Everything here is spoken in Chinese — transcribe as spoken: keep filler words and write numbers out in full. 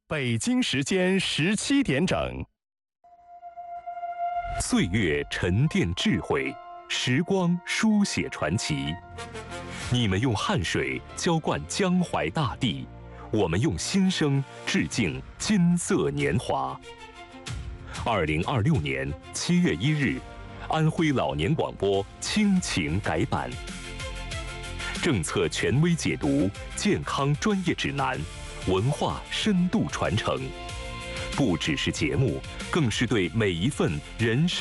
北京时间十七点整。 岁月沉淀智慧，时光书写传奇。你们用汗水浇灌江淮大地，我们用心声致敬金色年华。二零二六年七月一日，安徽老年广播亲情改版，政策权威解读，健康专业指南，文化深度传承，不只是节目，更是对每一份人生